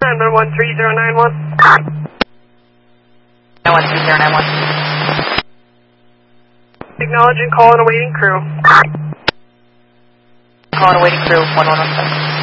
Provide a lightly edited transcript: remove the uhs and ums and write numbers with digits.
9113091. 9113091. Acknowledging call and awaiting crew. Call and awaiting crew 1117.